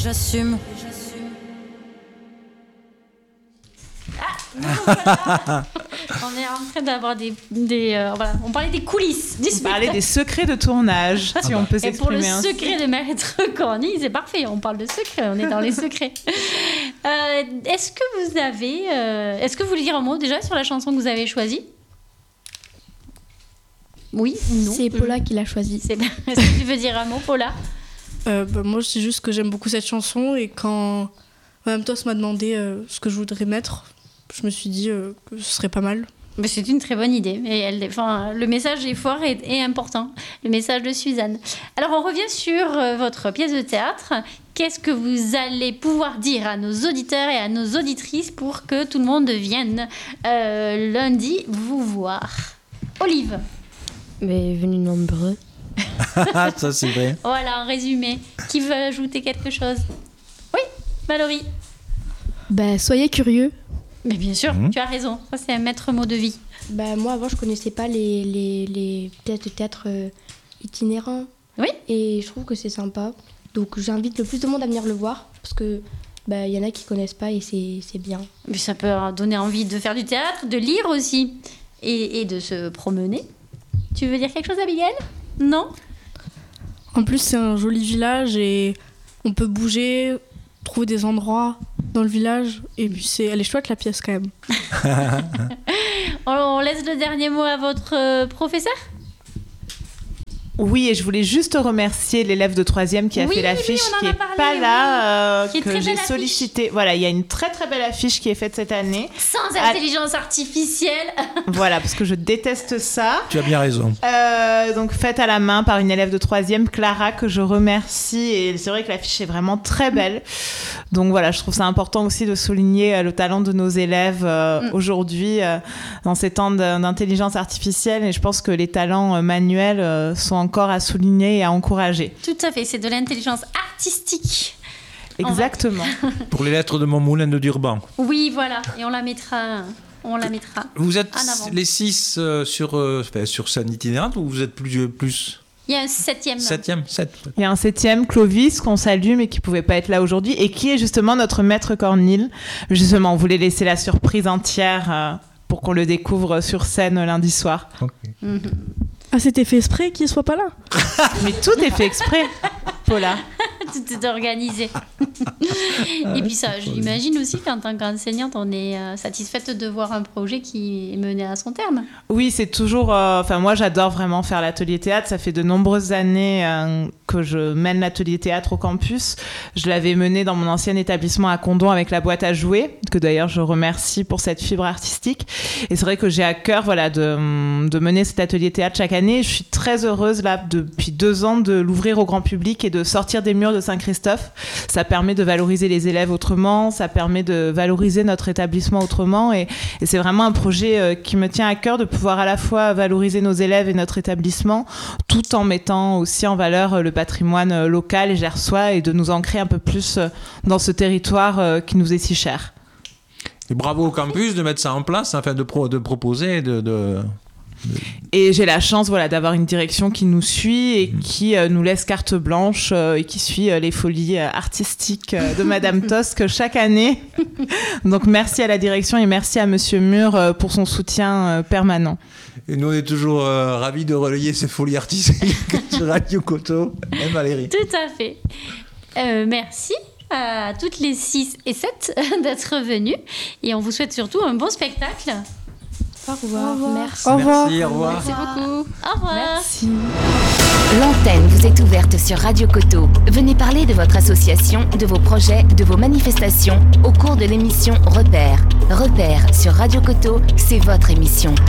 j'assume. On est en train d'avoir voilà. On parlait des coulisses du spectacle. On parlait des secrets de tournage, si on peut s'exprimer. Et pour le ainsi. secret de Maître Corny, c'est parfait, on parle de secret, on est dans les secrets. Est-ce que vous voulez dire un mot déjà sur la chanson que vous avez choisie ? Oui, non. C'est Paula qui l'a choisie. Est-ce que tu veux dire un mot, Paula ? Moi, je sais juste que j'aime beaucoup cette chanson et quand Madame Toss m'a demandé ce que je voudrais mettre, je me suis dit que ce serait pas mal. Mais c'est une très bonne idée. Et le message est fort et important, le message de Suzanne. Alors, on revient sur votre pièce de théâtre. Qu'est-ce que vous allez pouvoir dire à nos auditeurs et à nos auditrices pour que tout le monde vienne lundi vous voir ? Olive. Mais venus nombreux. Ça, c'est vrai. Voilà, en résumé. Qui veut ajouter quelque chose ? Oui, Mallory. Soyez curieux. Mais bien sûr, tu as raison. Ça, c'est un maître mot de vie. Moi, avant, je connaissais pas les pièces de théâtre itinérants. Oui. Et je trouve que c'est sympa. Donc, j'invite le plus de monde à venir le voir. Parce que y en a qui connaissent pas et c'est bien. Mais ça peut donner envie de faire du théâtre, de lire aussi. Et de se promener. Tu veux dire quelque chose, Abigail ? Non ? En plus, c'est un joli village et on peut bouger, trouver des endroits dans le village. Et puis, elle est chouette, la pièce, quand même. On laisse le dernier mot à votre professeur ? Oui, et je voulais juste remercier l'élève de 3e qui a fait l'affiche, qui n'est pas là, que j'ai sollicité. Voilà, il y a une très très belle affiche qui est faite cette année. Sans intelligence artificielle. Voilà, parce que je déteste ça. Tu as bien raison. Donc faite à la main par une élève de 3e, Clara, que je remercie. Et c'est vrai que l'affiche est vraiment très belle. Donc voilà, je trouve ça important aussi de souligner le talent de nos élèves aujourd'hui dans ces temps d'intelligence artificielle. Et je pense que les talents manuels sont encore à souligner et à encourager. Tout à fait, c'est de l'intelligence artistique. Exactement. Pour les lettres de mon moulin de Durban. Oui, voilà, et on la mettra. Vous êtes en avant. les 6 sur scène itinérante ou vous êtes plus Il y a un 7e. 7e. Il y a un 7e, Clovis, qu'on salue, mais qui ne pouvait pas être là aujourd'hui, et qui est justement notre maître Cornille. Justement, on voulait laisser la surprise entière pour qu'on le découvre sur scène lundi soir. Okay. Ah, c'était fait exprès qu'il soit pas là. Mais tout est fait exprès, Paula. Tout est organisé. Et puis ça, j'imagine aussi qu'en tant qu'enseignante, on est satisfaite de voir un projet qui est mené à son terme. Oui, c'est toujours... moi, j'adore vraiment faire l'atelier théâtre. Ça fait de nombreuses années que je mène l'atelier théâtre au campus. Je l'avais mené dans mon ancien établissement à Condon avec la boîte à jouer, que d'ailleurs je remercie pour cette fibre artistique. Et c'est vrai que j'ai à cœur de mener cet atelier théâtre chaque année. Je suis très heureuse là, depuis 2 ans, de l'ouvrir au grand public et de sortir des murs de Saint-Christophe. Ça permet de valoriser les élèves autrement, ça permet de valoriser notre établissement autrement. Et c'est vraiment un projet qui me tient à cœur de pouvoir à la fois valoriser nos élèves et notre établissement, tout en mettant aussi en valeur le patrimoine local et gersois et de nous ancrer un peu plus dans ce territoire qui nous est si cher. Et bravo au campus de mettre ça en place, enfin de proposer, Et j'ai la chance d'avoir une direction qui nous suit et qui nous laisse carte blanche et qui suit les folies artistiques de Madame Tosque chaque année. Donc merci à la direction et merci à Monsieur Mur pour son soutien permanent. Et nous on est toujours ravis de relayer ces folies artistiques sur Radio Coteau. Et Valérie. Tout à fait. Merci à toutes les 6 et 7 d'être venues et on vous souhaite surtout un bon spectacle. Au revoir. Merci. Au revoir. Merci, au revoir. Merci beaucoup. Au revoir. Merci. L'antenne vous est ouverte sur Radio Coteau. Venez parler de votre association, de vos projets, de vos manifestations au cours de l'émission Repères. Repères sur Radio Coteau, c'est votre émission.